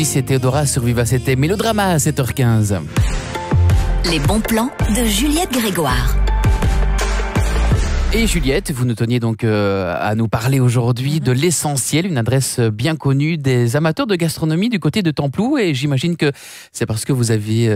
Oasis et Théodora sur Viva, c'était Mélodrama à 7h15. Les bons plans de Juliette Grégoire. Et Juliette, vous nous teniez donc à nous parler aujourd'hui de l'Essentiel, une adresse bien connue des amateurs de gastronomie du côté de Templou. Et j'imagine que c'est parce que vous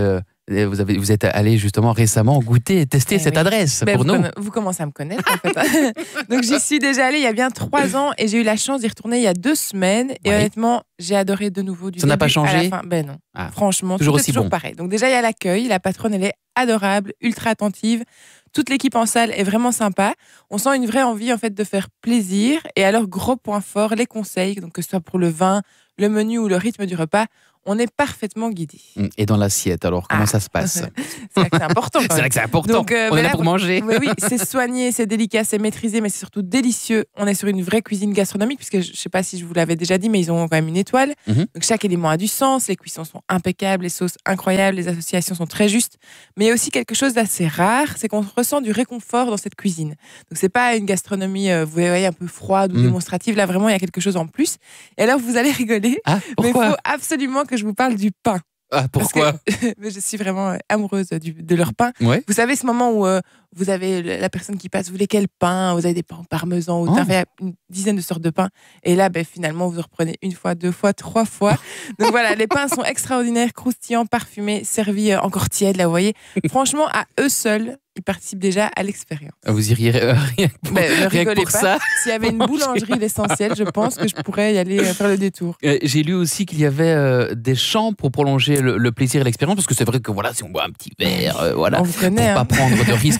êtes allé justement récemment goûter et tester cette adresse pour nous. Vous commencez à me connaître en fait. Donc j'y suis déjà allée il y a bien 3 ans et j'ai eu la chance d'y retourner il y a 2 semaines. Et honnêtement, j'ai adoré de nouveau du Ça n'a pas changé à la fin. Ben non, franchement, toujours tout aussi est toujours bon. pareil. Donc déjà il y a l'accueil, la patronne elle est adorable, ultra attentive. Toute l'équipe en salle est vraiment sympa. On sent une vraie envie en fait de faire plaisir. Et alors gros point fort, les conseils, donc que ce soit pour le vin, le menu ou le rythme du repas, on est parfaitement guidé. Et dans l'assiette, alors comment ça se passe? C'est vrai que c'est important. C'est vrai que c'est important. Donc, on est là pour manger. Oui, c'est soigné, c'est délicat, c'est maîtrisé, mais c'est surtout délicieux. On est sur une vraie cuisine gastronomique, puisque je ne sais pas si je vous l'avais déjà dit, mais ils ont quand même une étoile. Donc chaque élément a du sens, les cuissons sont impeccables, les sauces incroyables, les associations sont très justes. Mais il y a aussi quelque chose d'assez rare, c'est qu'on ressent du réconfort dans cette cuisine. Donc c'est pas une gastronomie, vous voyez, un peu froide ou démonstrative. Là, vraiment, il y a quelque chose en plus. Et alors, vous allez rigoler, mais il faut absolument que je vous parle du pain. Pourquoi? Je suis vraiment amoureuse de leur pain. Ouais. Vous savez, ce moment où vous avez la personne qui passe, vous voulez quel pain? Vous avez des pains parmesan, ou une dizaine de sortes de pains. Et là, finalement, vous reprenez 1 fois, 2 fois, 3 fois. Donc voilà, les pains sont extraordinaires, croustillants, parfumés, servis encore tièdes, là, vous voyez. Franchement, à eux seuls, ils participent déjà à l'expérience. Vous iriez rien que pour ça? S'il y avait une boulangerie l'Essentiel, je pense que je pourrais y aller faire le détour. J'ai lu aussi qu'il y avait des champs pour prolonger le plaisir et l'expérience, parce que c'est vrai que voilà, si on boit un petit verre, on vous connaît, pas prendre de risque,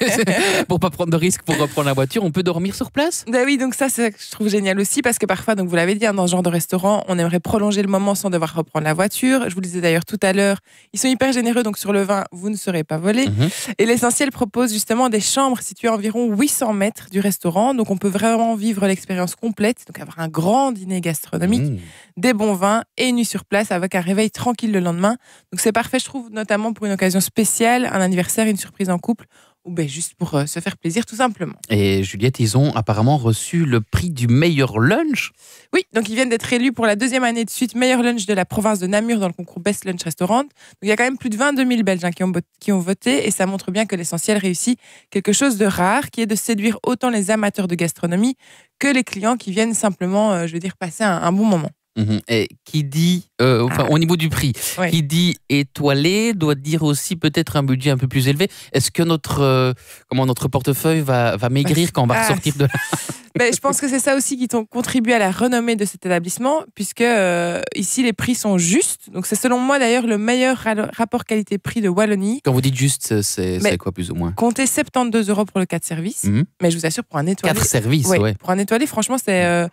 pour pas prendre de risque pour reprendre la voiture, on peut dormir sur place? Oui, donc ça, c'est ce que je trouve génial aussi, parce que parfois, donc vous l'avez dit, dans ce genre de restaurant, on aimerait prolonger le moment sans devoir reprendre la voiture. Je vous le disais d'ailleurs tout à l'heure, ils sont hyper généreux, donc sur le vin, vous ne serez pas volé. Et l'Essentiel propose justement des chambres situées à environ 800 mètres du restaurant, donc on peut vraiment vivre l'expérience complète, donc avoir un grand dîner gastronomique, des bons vins et une nuit sur place avec un réveil tranquille le lendemain. Donc c'est parfait, je trouve, notamment pour une occasion spéciale, un anniversaire, une surprise en couple, ou juste pour se faire plaisir tout simplement. Et Juliette, ils ont apparemment reçu le prix du meilleur lunch? Oui, donc ils viennent d'être élus pour la 2e année de suite meilleur lunch de la province de Namur dans le concours Best Lunch Restaurant. Donc il y a quand même plus de 22 000 Belges qui ont voté, et ça montre bien que l'Essentiel réussit quelque chose de rare, qui est de séduire autant les amateurs de gastronomie que les clients qui viennent simplement, passer un bon moment. Et qui dit, au niveau du prix, qui dit étoilé doit dire aussi peut-être un budget un peu plus élevé. Est-ce que notre portefeuille va maigrir quand on va ressortir de là? Je pense que c'est ça aussi qui contribue à la renommée de cet établissement, puisque ici les prix sont justes. Donc c'est selon moi d'ailleurs le meilleur rapport qualité-prix de Wallonie. Quand vous dites juste, c'est quoi plus ou moins? Comptez 72 € pour le 4 services, mais je vous assure pour un étoilé. 4 services, Pour un étoilé, franchement c'est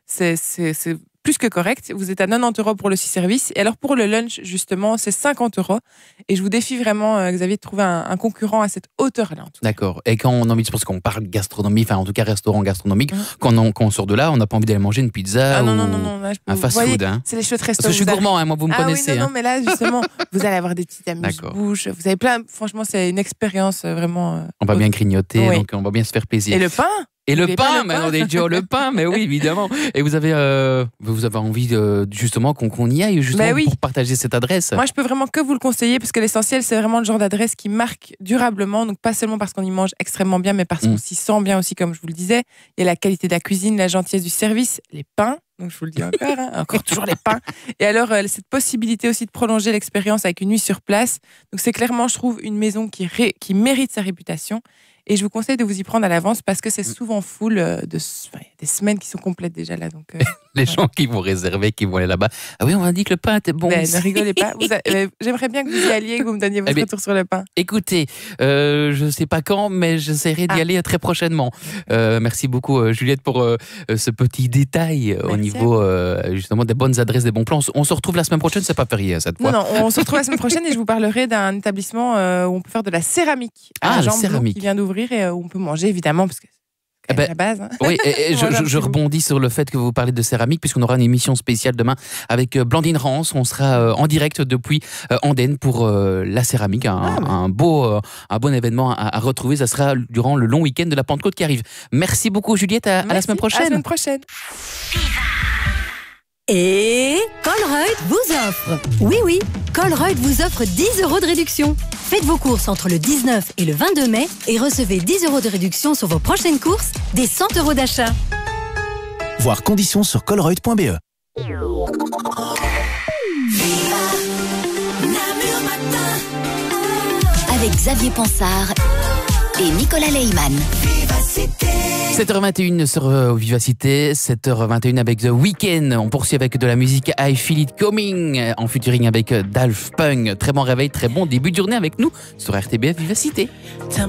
plus que correct. Vous êtes à 90 € pour le 6 services. Et alors pour le lunch, justement, c'est 50 €. Et je vous défie vraiment, Xavier, de trouver un concurrent à cette hauteur-là. D'accord. Et quand on a envie, parce qu'on parle gastronomie, enfin en tout cas restaurant gastronomique, quand on sort de là, on n'a pas envie d'aller manger une pizza ou un fast-food. C'est les chouettes restos. Parce que je suis gourmand, moi vous me connaissez. Oui, non, mais là justement, vous allez avoir des petites amuse-bouches. Vous avez plein. Franchement, c'est une expérience vraiment. On va bien grignoter, donc on va bien se faire plaisir. Et le pain. Et le pain, maintenant des Joe, le pain, mais oui, évidemment. Et vous avez envie justement qu'on y aille justement pour partager cette adresse. Moi, je peux vraiment que vous le conseiller, parce que l'Essentiel, c'est vraiment le genre d'adresse qui marque durablement. Donc pas seulement parce qu'on y mange extrêmement bien, mais parce qu'on s'y sent bien aussi, comme je vous le disais. Il y a la qualité de la cuisine, la gentillesse du service, les pains. Donc je vous le dis encore toujours les pains. Et alors cette possibilité aussi de prolonger l'expérience avec une nuit sur place. Donc c'est clairement, je trouve, une maison qui mérite sa réputation. Et je vous conseille de vous y prendre à l'avance, parce que c'est souvent full des semaines qui sont complètes déjà là. Donc, les gens qui vont réserver, qui vont aller là-bas. Ah oui, on m'a dit que le pain était bon. Ne rigolez pas. J'aimerais bien que vous y alliez, que vous me donniez votre retour sur le pain. Écoutez, je ne sais pas quand, mais j'essaierai d'y aller très prochainement. Merci beaucoup, Juliette, pour ce petit détail au niveau justement des bonnes adresses, des bons plans. On se retrouve la semaine prochaine, c'est pas férié cette fois. Non, on se retrouve la semaine prochaine et je vous parlerai d'un établissement où on peut faire de la céramique. La céramique qui vient d'ouvrir, et où on peut manger évidemment, parce que c'est la base. Oui, et je rebondis sur le fait que vous parlez de céramique, puisqu'on aura une émission spéciale demain avec Blandine Rance. On sera en direct depuis Andenne pour la céramique, un bon événement à retrouver. Ça sera durant le long week-end de la Pentecôte qui arrive. Merci beaucoup, Juliette. À la semaine prochaine. À la semaine prochaine. Et Colruyt vous offre offre. Oui, oui, Colruyt vous offre 10 € de réduction. Faites vos courses entre le 19 et le 22 mai et recevez 10 € de réduction sur vos prochaines courses, des 100 € d'achat. Voir conditions sur colruyt.be. Avec Xavier Pansard et Nicolas Lehmann. 7h21 sur Vivacité, 7h21 avec The Weeknd. On poursuit avec de la musique I Feel It Coming en featuring avec Daft Punk. Très bon réveil, très bon début de journée avec nous sur RTBF Vivacité.